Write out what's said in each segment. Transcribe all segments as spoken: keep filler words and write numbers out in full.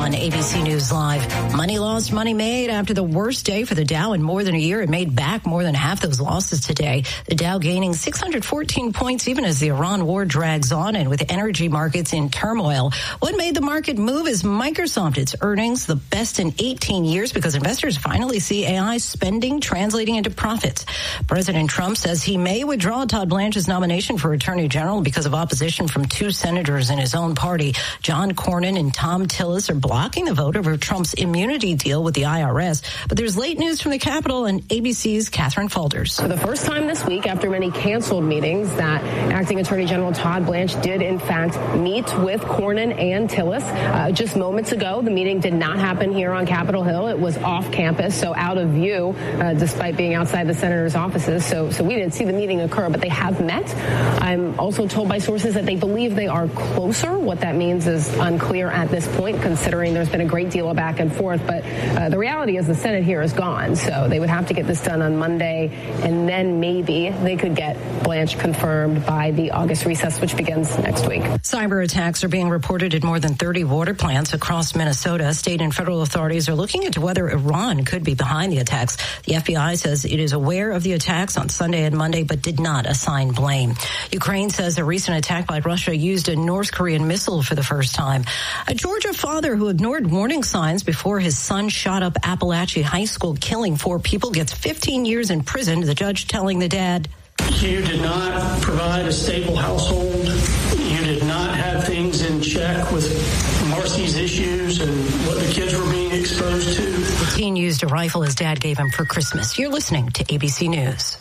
on A B C News Live. Money lost, money made after the worst day for the Dow in more than a year. It made back more than half those losses today. The Dow gaining six hundred fourteen points even as the Iran war drags on and with energy markets in turmoil. What made the market move is Microsoft. Its earnings the best in eighteen years because investors finally see A I spending translating into profits. President Trump says he may withdraw Todd Blanche's nomination for Attorney General because of opposition from two senators in his own party. John Cornyn and Tom Tillis are blocking the vote over Trump's immunity deal with the I R S. But there's late news from the Capitol and A B C's Catherine Faulders. For the first time this week, after many canceled meetings, that Acting Attorney General Todd Blanche did, in fact, meet with Cornyn and Tillis. Uh, just moments ago, the meeting did not happen here on Capitol Hill. It was off campus, so out of view, uh, despite being outside the senators' offices. So, so we didn't see the meeting occur, but they have met. I'm also told by sources that they believe they are closer. What that means is unclear at this point, considering there's been a great deal of back and forth. But uh, the reality is the Senate here is gone, so they would have to get this done on Monday, and then maybe they could get Blanche confirmed by the August recess, which begins next week. Cyber attacks are being reported at more than thirty water plants across Minnesota. State and federal authorities are looking into whether Iran could be behind the attacks. The F B I says it is aware of the attacks on Sunday and Monday, but did not assign blame. Ukraine says a recent attack by Russia used a North Korean missile for the first time. A Georgia father who ignored warning signs before his son shot up Appalachia High School, killing four people, gets fifteen years in prison. The judge telling the dad, "You did not provide a stable household. You did not have things in check with Marcy's issues and what the kids were being exposed to." The teen used a rifle his dad gave him for Christmas. You're listening to A B C News.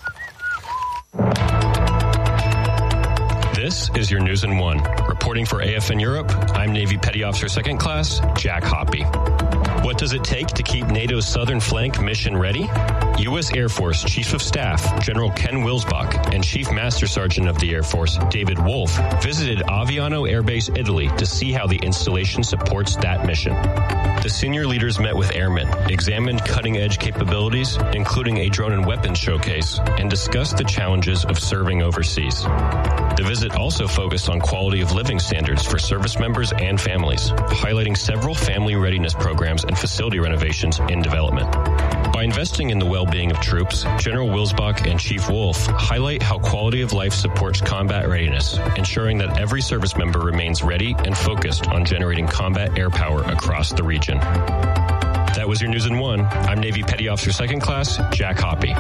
This is your News in One. Reporting for A F N Europe, I'm Navy Petty Officer Second Class Jack Hoppy. What does it take to keep NATO's southern flank mission ready? U S Air Force Chief of Staff General Ken Wilsbach and Chief Master Sergeant of the Air Force David Wolf visited Aviano Air Base, Italy to see how the installation supports that mission. The senior leaders met with airmen, examined cutting-edge capabilities, including a drone and weapons showcase, and discussed the challenges of serving overseas. The visit also focused on quality of living standards for service members and families, highlighting several family readiness programs and facility renovations in development. By investing in the well-being of troops, General Wilsbach and Chief Wolf highlight how quality of life supports combat readiness, ensuring that every service member remains ready and focused on generating combat air power across the region. That was your News in One. I'm Navy Petty Officer Second Class Jack Hoppy.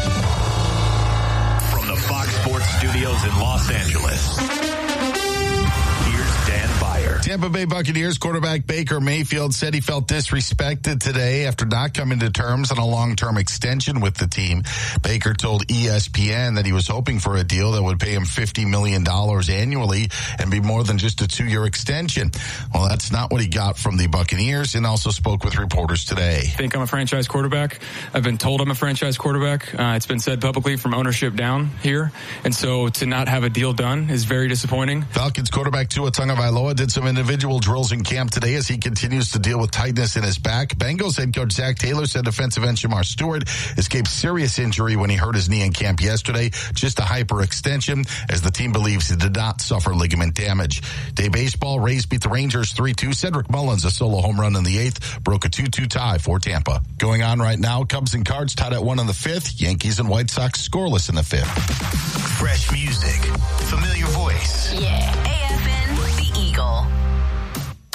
From the Fox Sports Studios in Los Angeles, here's Dan Byer. Tampa Bay Buccaneers quarterback Baker Mayfield said he felt disrespected today after not coming to terms on a long-term extension with the team. Baker told E S P N that he was hoping for a deal that would pay him fifty million dollars annually and be more than just a two-year extension. Well, that's not what he got from the Buccaneers, and also spoke with reporters today. I think I'm a franchise quarterback. I've been told I'm a franchise quarterback. Uh, it's been said publicly from ownership down here. And so to not have a deal done is very disappointing. Falcons quarterback Tua Tagovailoa did some individual drills in camp today as he continues to deal with tightness in his back. Bengals head coach Zach Taylor said defensive end Shamar Stewart escaped serious injury when he hurt his knee in camp yesterday. Just a hyperextension, as the team believes he did not suffer ligament damage. Day baseball, Rays beat the Rangers three two. Cedric Mullins, a solo home run in the eighth, broke a two two tie for Tampa. Going on right now, Cubs and Cards tied at one in the fifth. Yankees and White Sox scoreless in the fifth. Fresh music, familiar voice. Yeah.